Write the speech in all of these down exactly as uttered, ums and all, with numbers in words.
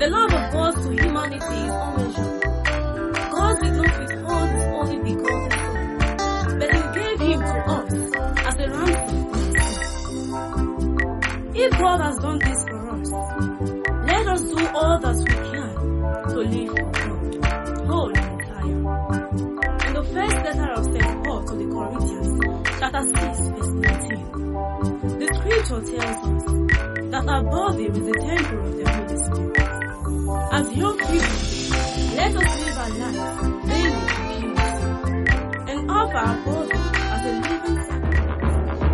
The love of God to humanity is unmeasured. God did not withhold his only begotten Son, but he gave him to us as a ransom for his sin. If God has done this for us, let us do all that we can to live for God, whole and entire. In the first letter of Saint Paul to the Corinthians, chapter six, verse nineteen, the scripture tells us that our body is the temple of the Holy Spirit. As young people, let us live our lives daily in purity and offer our body as a living sacrifice.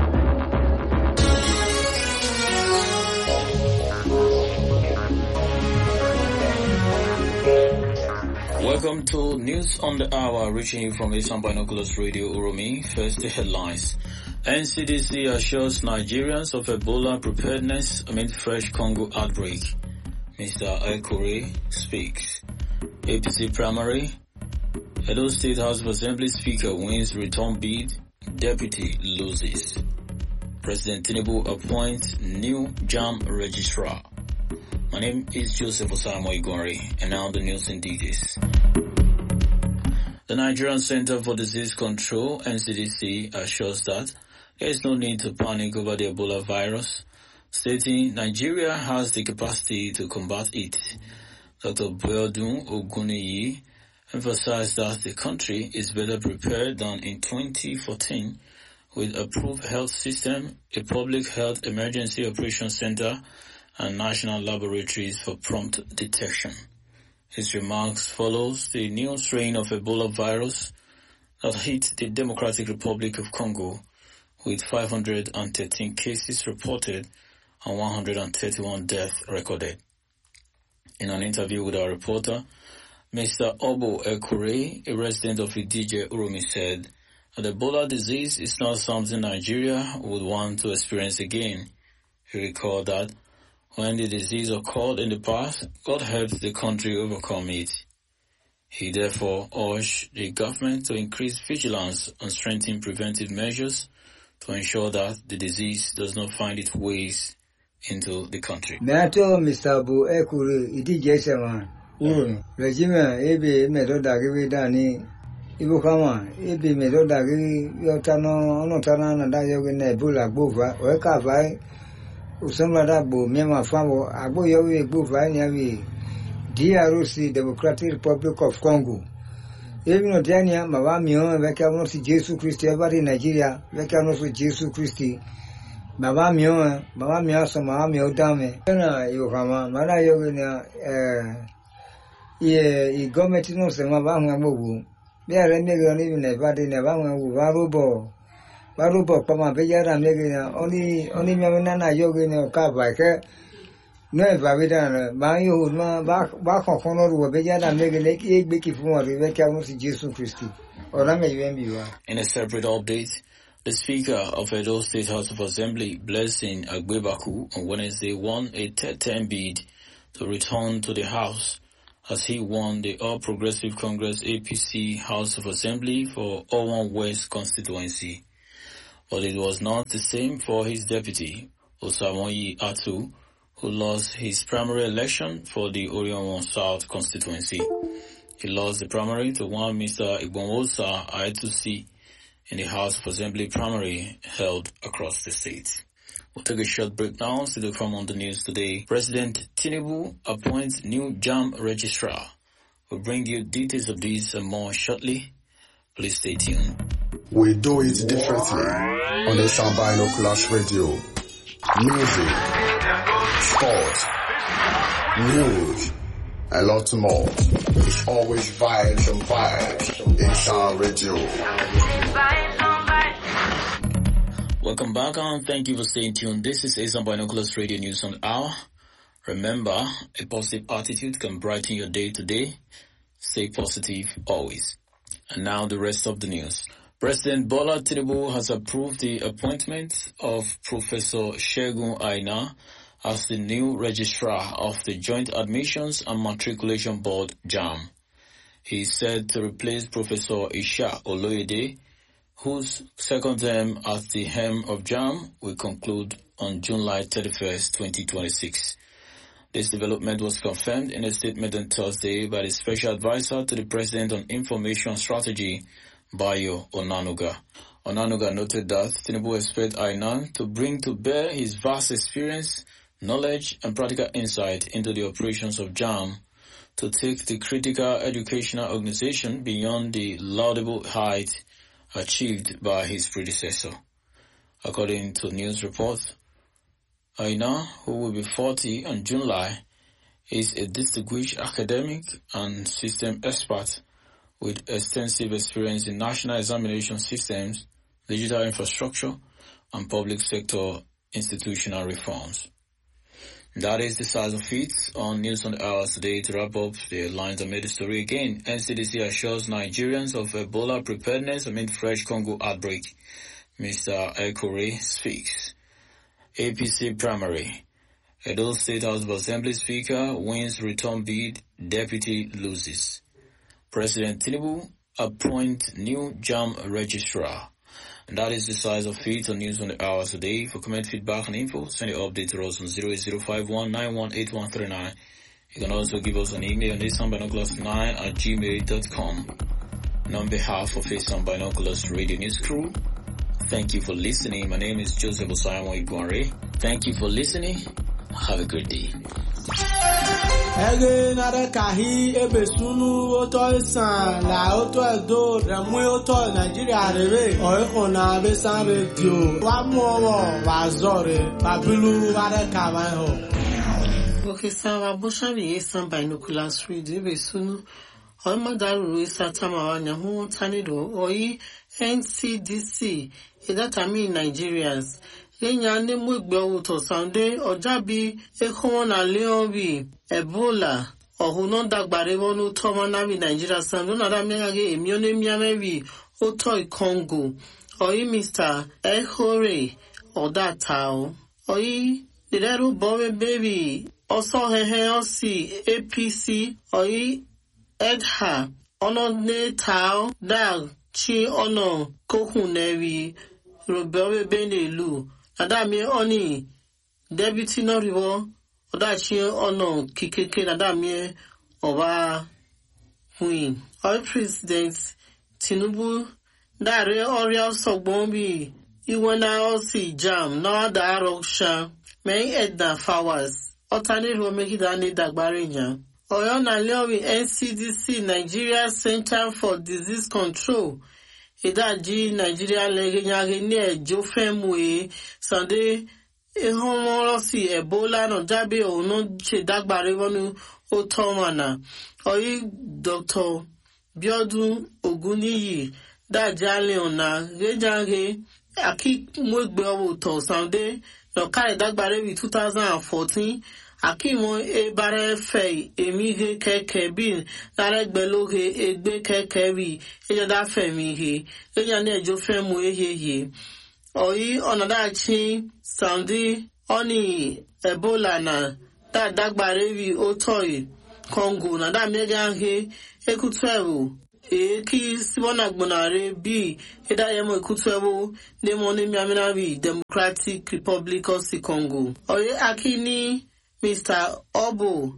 Welcome to News on the Hour, reaching you from Asian Binoculars Radio Uromi. First, the headlines. N C D C assures Nigerians of Ebola preparedness amid fresh Congo outbreak. Mister Ekure speaks. A P C primary. Edo State House of Assembly Speaker wins return bid. Deputy loses. President Tinubu appoints new JAM registrar. My name is Joseph Osamo Igori, and now the news in details. The Nigerian Center for Disease Control, N C D C, assures that there is no need to panic over the Ebola virus, stating Nigeria has the capacity to combat it. Doctor Biodun Oguniyi emphasized that the country is better prepared than in twenty fourteen with a approved health system, a public health emergency operations center, and national laboratories for prompt detection. His remarks follows the new strain of Ebola virus that hit the Democratic Republic of Congo, with five hundred thirteen cases reported and one hundred thirty-one deaths recorded. In an interview with our reporter, Mister Obo Ekure, a resident of Idije Uromi, said that Ebola disease is not something Nigeria would want to experience again. He recalled that when the disease occurred in the past, God helped the country overcome it. He therefore urged the government to increase vigilance and strengthen preventive measures to ensure that the disease does not find its ways into the country. Nato Mister Abu Ekuru Idije Sewan Uru Regime Ebe Medoda Dani Ibukama Ebe Medoda Yotano Onotana and Dayoga Nebula Buva Weka Vai Usama Bo Mema Famo Abu Yowi Buva Yavi D R C Democratic Republic of Congo. Even though Dania Mavamio Vecanosi Jesu Christi every Nigeria Vecanosi Jesu Christi Mavamio Mavamio Samamio Dame Yohama Mara Yogina Ye Gometino Samavanga Mugu. They are even a body Navanga Varubo Varubo Pama Vejara Megina only only Mamana Yogina Kavaka. No, if I done, my old man back back on Honor will be and make a lake egg big for the Jesus Christi. Or I may be. In a separate update, the Speaker of Edo State House of Assembly, Blessing Agbebaku, on Wednesday won a third term bid to return to the House as he won the All Progressive Congress A P C House of Assembly for Owan West constituency. But it was not the same for his deputy, Osamoyi Atu, who lost his primary election for the Orion South constituency. He lost the primary to one Mister Igbonwosa Aetusi in the House of Assembly primary held across the state. We'll take a short break now. Still from on the news today. President Tinubu appoints new JAM registrar. We'll bring you details of this and more shortly. Please stay tuned. We do it differently on the Asian Binoculars Radio. Music, sport, news, a lot more. It's always vibes and vibes. Asian Radio. Welcome back and thank you for staying tuned. This is Asian Binoculars Radio News on the Hour. Remember, a positive attitude can brighten your day today. Stay positive always. And now the rest of the news. President Bola Tinubu has approved the appointment of Professor Segun Aina as the new registrar of the Joint Admissions and Matriculation Board, JAM. He is said to replace Professor Isha Oloyede, whose second term at the helm of JAM will conclude on July thirty-first, twenty twenty-six. This development was confirmed in a statement on Thursday by the Special Advisor to the President on Information Strategy, Bayo Onanuga. Onanuga noted that Tinubu expects I N A to bring to bear his vast experience, knowledge, and practical insight into the operations of JAMB to take the critical educational organization beyond the laudable height achieved by his predecessor. According to news reports, I N A, who will be forty in July, is a distinguished academic and system expert with extensive experience in national examination systems, digital infrastructure, and public sector institutional reforms. That is the size of it on News on the Hours today. To wrap up the headlines, I made the story again. N C D C assures Nigerians of Ebola preparedness amid fresh Congo outbreak. Mister Ekore speaks. A P C primary. Edo State House of Assembly Speaker wins return bid, deputy loses. President Tinubu appoint new JAMB registrar. And that is the size of it on News on the Hours today. For comment, feedback, and info, send your update to us on zero eight zero five one nine one eight one three nine. You can also give us an email on asambinoculars nine at gmail dot com. And on behalf of Asam Binoculars Radio News Crew, thank you for listening. My name is Joseph Osayamo Iguare. Thank you for listening. Have a good day. Ege nare kahi ebe sunu oto isan la oto edo remwe oto Nigeria rebe oiko na besan radio wa muowo wa zore babilu ware kawan ho. Okay, so wa busha bi Asam Binoculars Radio ebe sunu o madaru isa tamawanya hu tanido oyi N C D C idata mi Nigerians Lenya ne mwegbe uto Sunday ojabi ekho na leonbi Ebola ohuno dagbare wonu toma na bi Nigeria sando na da mege emione miamebi oto Congo oyi Mister Ekore odatao oyi direru bowe baby oso hehe osi A P C oyi edha ono ne tao da chi ono kohunewi robewe benelu Nadami oni deputy no rivo odachi ono kikeke nadami oba queen. All President Tinubu dare oria sogbombi iwana osi jam na da roksha may edna flowers otani ro make dani dagbarinya oyo na lewi N C D C Nigeria Center for Disease Control Idaji Nigeria legenyage ni ejo femwe Sunday ehomorosi Ebola no jabe ono che dagbare wonu otomana oyi Doctor Biodun Oguniyi dajale ona gejange aki mwegbe owo to Sunday no kare dagbare bi two thousand fourteen Akimo e bare fei emihe keke bin naregbeloge egbe keke bi ejada femihe enya ne ejo femu eheye oyi onadachi Sunday oni Ebola na da dagbare bi otoi Congo na da mega he ekutwewo e ki sibona gbonare bi eda yemo ekutwewo ne moni miamina bi Democratic Republic of Congo oyi akini Mister Obo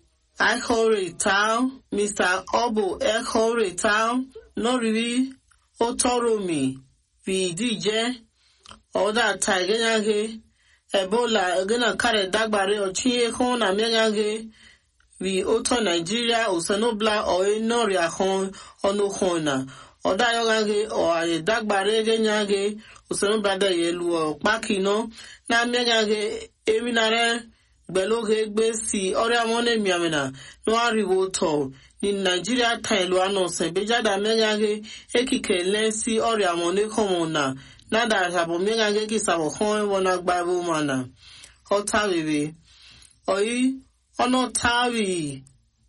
Ekore Town, Mister Obo Ekore Town, no really Otoromi, V D J, or that Tigerage, Ebola, again carry dagbare or chie hon a megage, we Oto Nigeria, or Sanobla, or a Noria hon, or no hona, or Diogage, or a dagbare genyage, or Sanobla yelu or Bakino, na megage, Eminare. Beloge gbesi ore amone miamena no ariwo to ni Nigeria time lo anonse bejada megage ekike lensi ore amone komona nada habo megage kisabo hon wona gbabu mana hotawiwe oyi ono tawi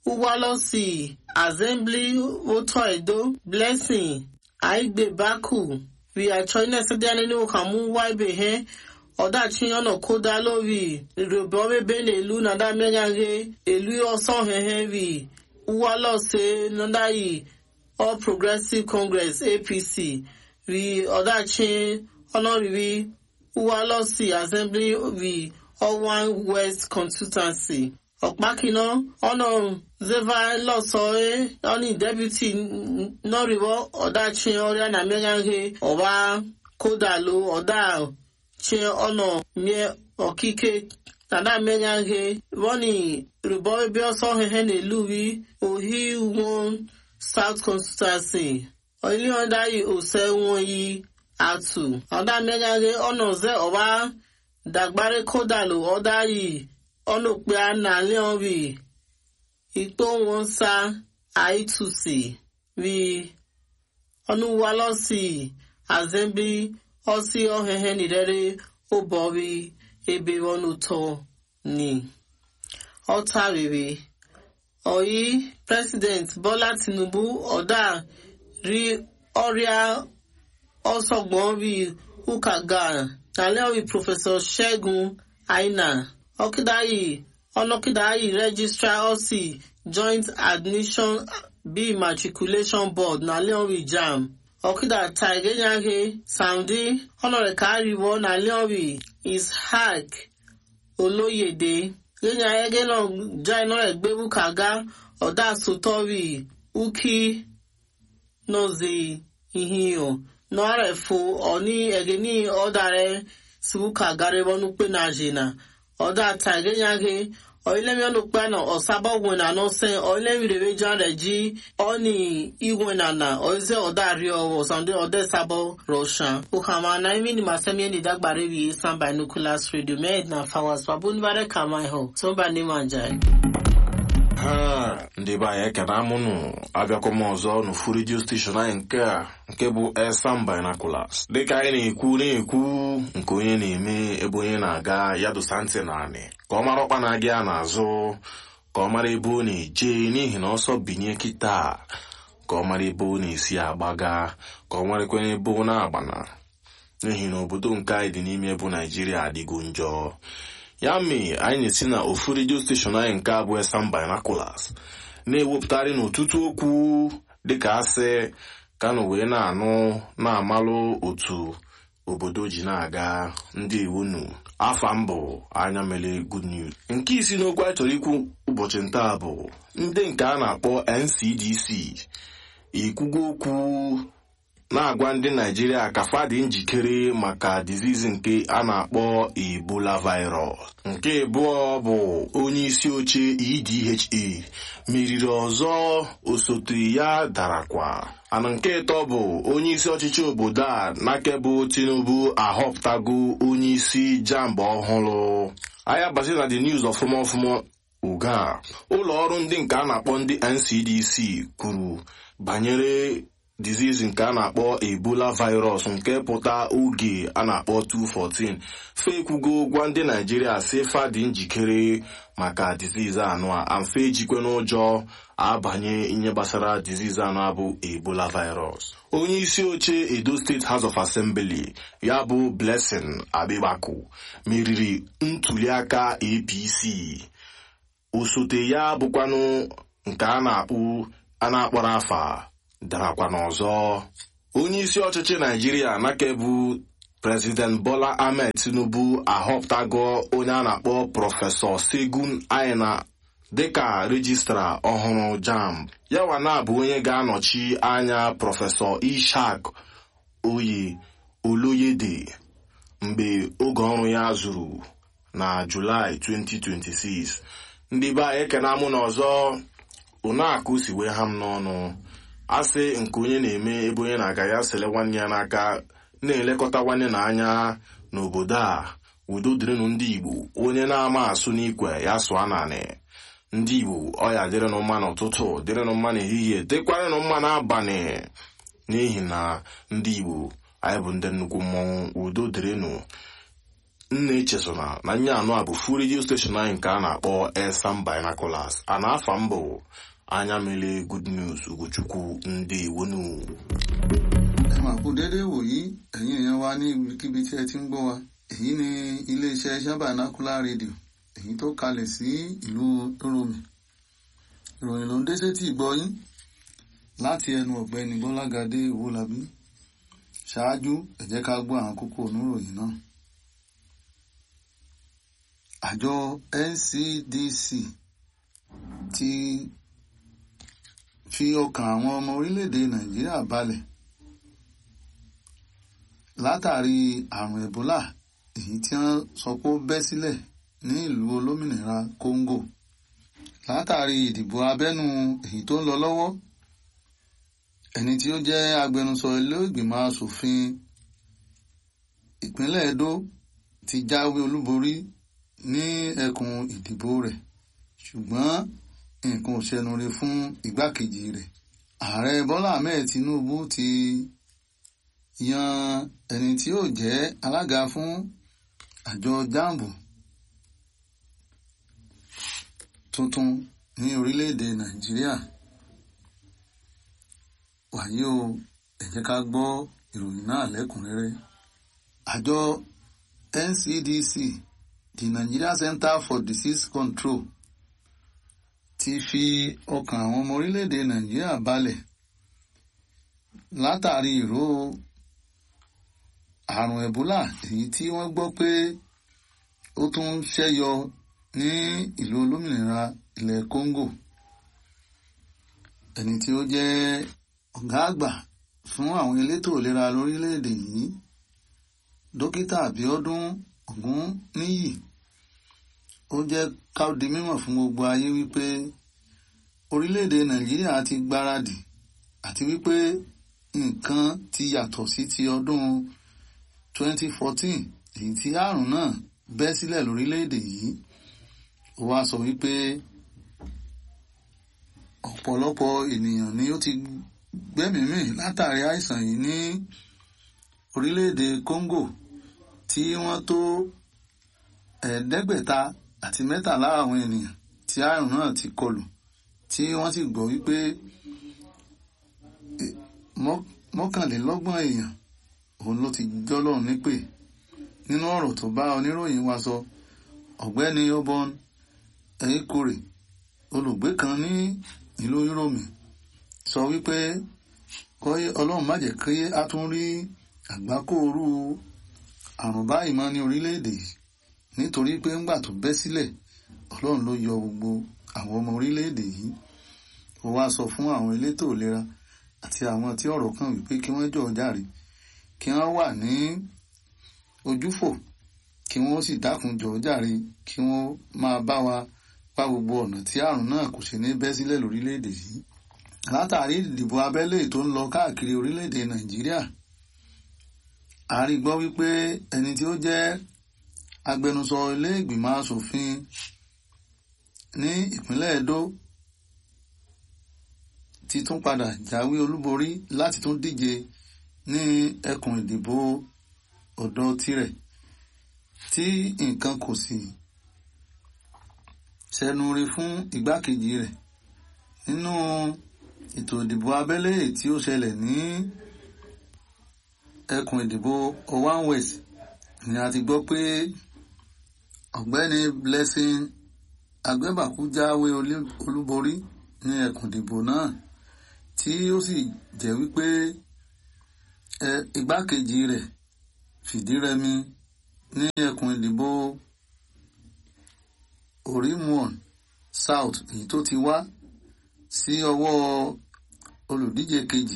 uwalosi assembly woto edo blessing aigbe baku we are trying to say ani no kamu waibe he Odachi ono koda lovi robowe bene elu na da megage elu oso hehevi uwalo se nandai All Progressive Congress A P C we odachi ono rivi uwalo si assembly we all one West constituency ọ̀pákiná ọ̀nà zeva lọ́sọ̀ọ́ ọ̀nì deputy nọ́rìwọ́ ọ̀dà chi ọrịa na mmegharị ọba kódàlú ọ̀dà chi ọ̀nà mie ọ̀kike nada mmegharị wọ́nì rìbọ́ ebe ọsọ hehe n'eluwi ohi won south constituency ọ̀ilé ọ̀dà yìí òsè wọn yìí àtù ọ̀dà mmegharị ọ̀nà zẹ ọba dàgbárí kódàlú ọ̀dà yìí ọ̀nà òpè ànàlẹ́ ọ̀rì ìtò wọn sá àìtùsì rí ọ̀nà wàlọ́sì àzẹ́bí ọ̀sí ọ̀hẹ̀hẹ̀ nìrẹ́rẹ́ ó bọ̀rí ebe ọ̀nà tọ́ ni. ọ̀tá rere ọ̀yí president Bọ́lá Tinubu ọ̀dà rí ọ̀rìà ọ̀sọ̀gbọ̀n rí ukaga nàlẹ́ ọ̀rì Professor Ṣẹ́gun Aina ọ̀kídáyì ọ̀nàkídáyì registrar ọ̀sì joint admission bí matriculation board nàlẹ́ ọ̀rì jam ọ̀kídà tàìgẹ́nyàgé Saudi ọ̀nàrẹ̀kárìwọ̀ nàlẹ́ ọ̀rì Ishaq Olóyèdè gẹ́nyàgé náà já iná ẹ̀gbẹ́bù kàgá ọ̀dà sòtọ́rì uki nọ́ọ̀zì ìhìyàn nọ́ọ̀rẹ̀ fò ọ̀ní ẹ̀gẹ́ ní ọ̀dàrẹ̀ siwuka garibonu pe na jina oda tagenya oilemi onukpa na osaba wena no se oilemi rebe jan reji oni iwena na oze oda rio wo sande ode sabo roshan ukama na imi ni masemi ni dagbare wi Eastern Binoculars Radio med na fawas babun bare kama ho so ba ni manjai ha ndị be anyị ekene amụnụ abịakwa m ọzọ n'ofu redio steshọn anyị nke a nke bụ Eastern Binoculars dịka anyị na-ekwu na-ekwu nke onye na-eme ebe onye na-aga ya dosa ntị naanị ka ọ mara ọkpa na-aga ya n'azụ ka ọ mara ebe ọ na-eje n'ihi na ọsọ binye kịta ka ọ mara ebe ọ na-esi agbaga ka ọ marakwa ebe ọ na-agbana n'ihi na obodo nke anyị dị n'ime bụ Naijiria adịgo njọ ya mee anyị na-esi na ofu redio steshọn anyị nke abụọ Eastern Binoculars na-ewepụtarị n'ọtụtụ okwu dịka asị ka nụ wee na-anụ na-amalụ otu obodo ji na-aga ndị iwunu afa mbụ anya mele good news. Nke isi n'okwu anyị chọrọ ikwu ụbọchị ntaa bụ ndị nke a na-akpọ N C D C ikwugo okwu na-agwa ndị Naijiria ka fa dị njikere maka disease nke a na-akpọ Ebola virus. Nke abụọ bụ onye isi oche E D H A meriri ọzọ osote ya darakwa. Ana nke ịtọ bụ onye isi ọchịchị obodo a n'akebụ Tinubu ahọpụtago onye isi jamba ọhụrụ. Anya basi na the news ọfụma ọfụma uga ụlọ ọrụ ndị nke a na-akpọ ndị N C D C kwuru banyere disease nke a na-akpọ Ebola virus nke pụta oge a na-akpọ two fourteen fekwugo gwa ndị Naijiria si fa dị njikere maka disease anụ a amfe ejikwe n'ụjọ abanye ihe gbasara disease anụ abụ Ebola virus. Onye isi oche Edo State House of Assembly ya bụ Blessing Abibaku meriri ntuliaka A P C. Osote ya bụkwanụ nke a na-akpụ a na-akpọrọ afa darakwa n'ọzọ. Onye isi ọchịchị Naijiria n'akebu President Bola Ahmed Tinubu ahọpụtago onye a na-akpọ Prọfesọ Segun Aina dịka rejistra ọhụrụ JAMB. Yawa na-abụ onye ga-anọchi anya Prọfesọ Ishaq Oye Oloyede mgbe oge ọrụ ya zuru na Julaị twenty twenty-six. Ndị be anyị ekene amụ n'ọzọ ụnakụ si wee ha m n'ọnụ asị nke onye na-eme ebe onye na-aga ya sele nwanne ya n'aka na-elekọta nwanne na anya n'obodo a udo dịrịnụ ndị Igbo. Onye na-ama asụ n'ikwe ya sụọ naanị. Ndị Igbo ọya dịrịnụ mma n'ụtụtụ dịrịnụ mma n'ehihie dịkwarịnụ mma n'abalị n'ihi na ndị Igbo anyị bụ ndị nnukwu mmọnwụ. Udo dịrịnụ. Nne echezona na nye anụ a bụ fu redio steshọn anyị nke a na-akpọ Eastern Binoculars a na-afa mbụ anya mele good news Ugochukwu ndị wonu. Ẹ máa kú déédéé wòyí ẹ̀yin èèyàn wa ní ibikíbi tí ẹ ti ń gbọ́ wa. Èyí ni iléeṣẹ́ Eastern Binocular Radio èyí tó kalẹ̀ sí ìlú Oromi. Ìròyìn ló ń dé sétí ìgbọ́ yín láti ẹnu ọ̀gbẹ́ni Bọ́lágadé Owólabí. Ṣáájú ẹ jẹ́ ká gbọ́ àwọn kókó oníròyìn náà. Àjọ N C D C ti fi ọkàn àwọn ọmọ orílẹ̀-èdè Nàìjíríà balẹ̀ látàrí àrùn Ebola èyí tí wọ́n sọ pé ó bẹ́ sílẹ̀ ní ìlú olómìnira Congo látàrí ìdìbò abẹ́nú èyí tó ń lọ lọ́wọ́. Ẹni tí ó jẹ́ agbẹnusọ ilé ìgbìmọ̀ asòfin ìpínlẹ̀ Edo ti jáwé olúborí ní ẹkùn ìdìbò rẹ̀, ṣùgbọ́n nǹkan ò ṣẹnure fún igbákejì rẹ̀. Ààrẹ Bọ́lá Ahmed Tinubu ti yan ẹni tí ó jẹ́ alága fún àjọ jambu tuntun ní orílẹ̀-èdè Nàìjíríà. Wàyí o, ẹ jẹ́ ká gbọ́ ìròyìn náà lẹ́kùnrẹ́rẹ́. Àjọ N C D C, the Nigeria Center for Disease Control, ti fi ọkàn àwọn ọmọ orílẹ̀-èdè Nàìjíríà balẹ̀ látàrí ìró àrùn Ebola èyí tí wọ́n gbọ́ pé ó tún ń ṣẹ́yọ ní ìlú olómìnira ilẹ̀ Congo. Ẹni tí ó jẹ́ ọ̀gá àgbà fún àwọn elétò ìlera lórílẹ̀-èdè yìí, Dókítà Abíọ́dún Ògúnníyì, ó jẹ́ ká di mímọ̀ fún gbogbo ayé wípé orílẹ̀-èdè Nàìjíríà ti gbáradì àti wípé nǹkan ti yàtọ̀ sí ti ọdún twenty fourteen èyí tí àrùn náà bẹ́ sílẹ̀ lórílẹ̀-èdè yìí. Ó wá sọ wípé ọ̀pọ̀lọpọ̀ ènìyàn ni ó ti gbẹ́mìí mì látàrí àìsàn yìí ní orílẹ̀-èdè Congo tí wọ́n tó ẹ̀ẹ́dẹ́gbẹ̀ta àti mẹ́tàlá àwọn ènìyàn tí àrùn náà ti kọlù, tí wọ́n sì gbọ́ wípé mọ́kànlélọ́gbọ̀n èèyàn òun ló ti jọ́lọ́run nípè. Nínú ọ̀rọ̀ tó bá oníròyìn wa sọ, ọ̀gbẹ́ni Obon Eikore, olùgbé kan ní ìlú Yúróòmù, sọ wípé kọ́yé Ọlọ́run má jẹ́ kí a tún rí àgbákòrú àrùn báyìí mọ́ ní orílẹ̀-èdè yìí, nítorí pé ńgbà tó bẹ́ sílẹ̀ Ọlọ́run ló yọ gbogbo àwọn ọmọ orílẹ̀-èdè yìí. Ó wá sọ fún àwọn elétò ìlera àti àwọn tí ọ̀rọ̀ kàn wípé kí wọ́n jọ̀ọ́ jàre, kí wọ́n wà ní ojúfò, kí wọ́n sì dákun jọ̀ọ́ jàre, kí wọ́n máa bá wa pa gbogbo ọ̀nà tí àrùn náà kò ṣe ní bẹ́ sílẹ̀ lórílẹ̀-èdè yìí. Látàrí ìdìbò abẹ́lé tó ń lọ káàkiri orílẹ̀-èdè Nàìjíríà, a rí gbọ́ wípé ẹni tí ó jẹ́ agbẹnusọ ilé ìgbìmọ̀ asòfin ní ìpínlẹ̀ Edo ti tún padà jáwé olúborí láti tún díje ní ẹkùn ìdìbò ọ̀dọ̀ tirẹ̀, tí nǹkan kò sì ṣẹnure fún igbákejì rẹ̀. Nínú ètò ìdìbò abẹ́lé tí ó ṣẹlẹ̀ ní ẹkùn ìdìbò Owan West ni a ti gbọ́ pé ọ̀gbẹ́ni Blessing Agbẹ́bàkú jáwé olúborí ní ẹkùn ìdìbò náà, tí ó sì jẹ́ wípé igbákejì rẹ̀ fìdí rẹmi ní ẹkùn ìdìbò Orimuon South èyí tó ti wá sí ọwọ́ olùdíje kejì,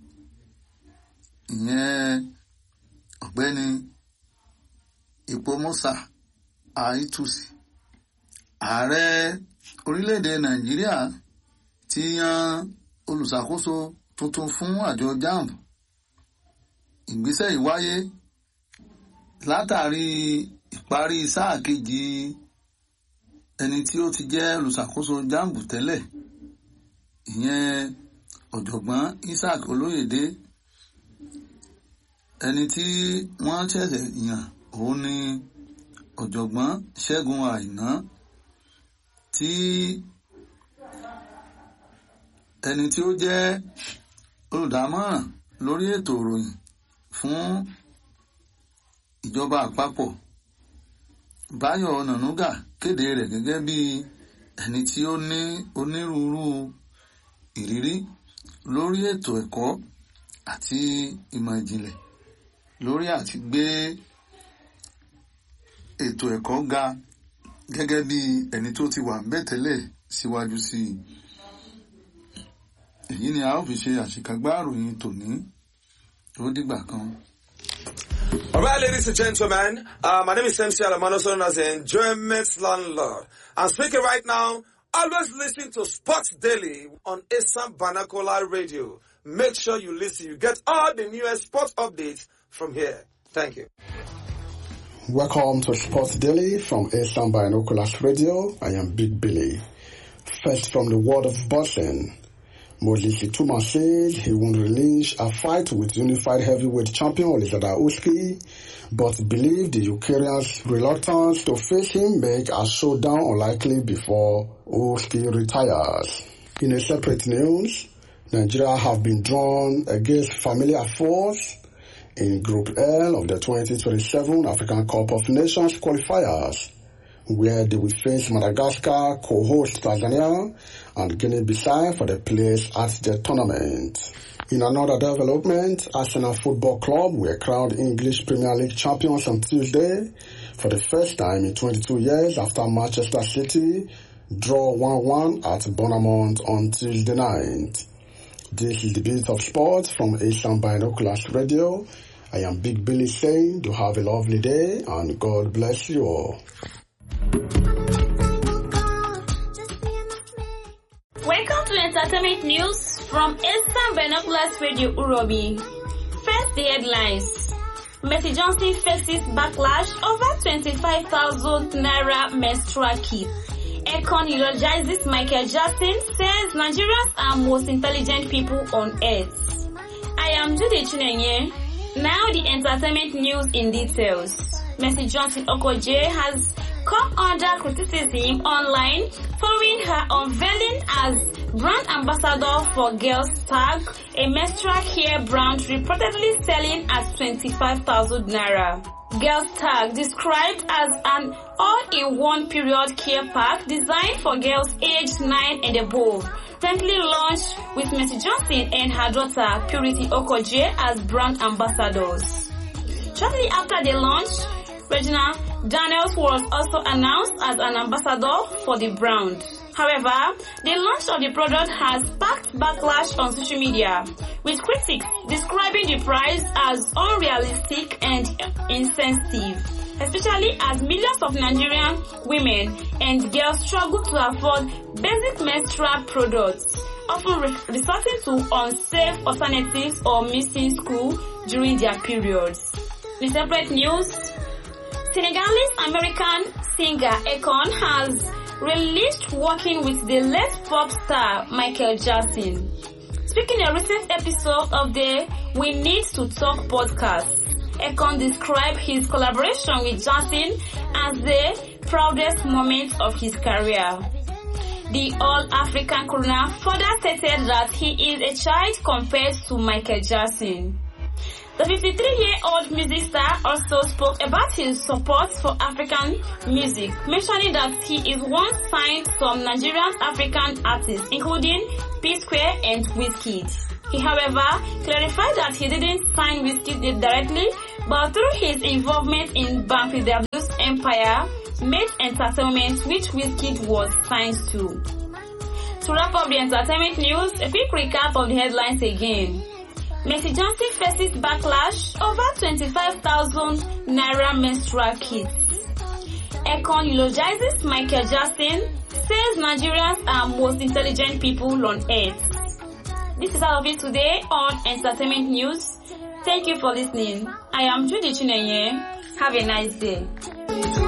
ìyẹn ọ̀gbẹ́ni Ipomosa Aitusi. Ààrẹ orílẹ̀-èdè Nàìjíríà ti yan olùṣàkóso tuntun fún àjọ jambu. Ìgbésẹ̀ yìí wáyé látàrí ìparí sáà kejì ẹni tí ó ti jẹ́ olùṣàkóso jambu tẹ́lẹ̀, ìyẹn ọ̀jọ̀gbọ́n Isaac Olóyèdé. Ẹni tí wọ́n ṣẹ̀ṣẹ̀ yàn òun ni ọ̀jọ̀gbọ́n Ṣẹ́gun Àìná, tí ẹni tí ó jẹ́ olùdámọ̀ràn lórí ètò ìròyìn fún ìjọba àpapọ̀ Báyọ̀ Ọ̀nànúgà kéde rẹ̀ gẹ́gẹ́ bí ẹni tí ó ní onírúurú ìrírí lórí ètò ẹ̀kọ́ àti ìmọ̀ ìjìnlẹ̀ lórí àti gbé ètò ẹ̀kọ́ ga, gẹ́gẹ́ bí ẹni tó ti wà ńbẹ̀ tẹ́lẹ̀ síwájú sí i. Èyí ni a ó fi ṣe àṣekágbá ìròyìn tòní. Ó dìgbà kan. All right, ladies and gentlemen, uh, my name is M C Alamano, known as the Enjoyment Landlord. I'm speaking right now. Always listen to Sports Daily on Asam Banakola Radio. Make sure you listen. You get all the newest sports updates from here. Thank you. Welcome to Sports Daily from Asam Binoculars Radio. I am Big Billy. First from the world of boxing. Moses Ituma says he won't relinquish a fight with unified heavyweight champion Alexander Usyk, but believe the Ukrainian's reluctance to face him make a showdown unlikely before Usyk retires. In a separate news, Nigeria have been drawn against familiar foes in Group L of the twenty twenty-seven African Cup of Nations qualifiers, where they will face Madagascar, co-host Tanzania, and Guinea-Bissau for the place at the tournament. In another development, Arsenal Football Club were crowned English Premier League champions on Tuesday for the first time in twenty-two years after Manchester City draw one one at Bournemouth on Tuesday night. This is the Beat of Sports from Asian Binoculars Radio. I am Big Billy saying, do have a lovely day and God bless you all. Welcome to Entertainment News from Eastern Binoculars Radio Uromi. First, the headlines. Mercy Johnson faces backlash over twenty-five thousand naira menstrual kit. Econ eulogizes Michael Jackson, says Nigerians are most intelligent people on earth. I am Judy Chinenye. Now the entertainment news in details. Mercy Johnson Okoje has come under criticism online following her unveiling as brand ambassador for Girls Tag, a menstrual care brand reportedly selling at twenty-five thousand naira. Girls Tag, described as an all-in-one period care pack designed for girls aged nine and above, recently launched with Mercy Johnson and her daughter Purity Okoje as brand ambassadors. Shortly after the launch, Regina Daniels was also announced as an ambassador for the brand. However, the launch of the product has sparked backlash on social media, with critics describing the price as unrealistic and insensitive, especially as millions of Nigerian women and girls struggle to afford basic menstrual products, often re- resorting to unsafe alternatives or missing school during their periods. In separate news, Senegalese-American singer Akon has released working with the late pop star Michael Jackson. Speaking in a recent episode of the We Need to Talk podcast, Akon described his collaboration with Jackson as the proudest moment of his career. The All-African crooner further stated that he is a child compared to Michael Jackson. The fifty-three-year-old music star also spoke about his support for African music, mentioning that he is once signed some Nigerian African artists, including P-Square and Wizkid. He, however, clarified that he didn't sign Wizkid directly, but through his involvement in Banky W's Empire, Made Entertainment, which Wizkid was signed to. To wrap up the entertainment news, a quick recap of the headlines again. Mercy Johnson faces backlash over twenty-five thousand naira menstrual kits. Akon eulogizes Michael Jackson, says Nigerians are most intelligent people on earth. This is all of it today on Entertainment News. Thank you for listening. I am Judy Chinenye. Have a nice day.